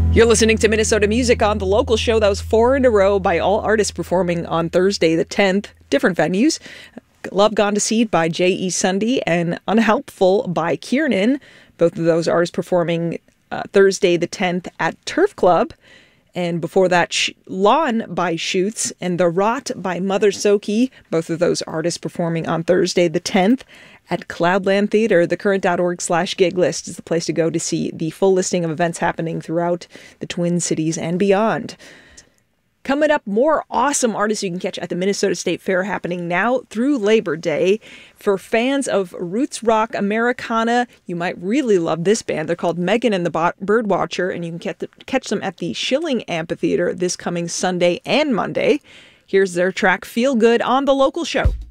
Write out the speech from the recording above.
You're listening to Minnesota Music on the local show. That was 4 in a row by all artists performing on Thursday the 10th. Different venues. Love Gone to Seed by J.E. Sunday and Unhelpful by Kiernan. Both of those artists performing Thursday the 10th at Turf Club. And before that, Lawn by Shoots and The Rot by Mother Soki. Both of those artists performing on Thursday the 10th at Cloudland Theater. Thecurrent.org/gig list is the place to go to see the full listing of events happening throughout the Twin Cities and beyond. Coming up, more awesome artists you can catch at the Minnesota State Fair happening now through Labor Day. For fans of roots rock Americana, you might really love this band. They're called Megan and the Birdwatcher, and you can catch them at the Schilling Amphitheater this coming Sunday and Monday. Here's their track, Feel Good, on the local show.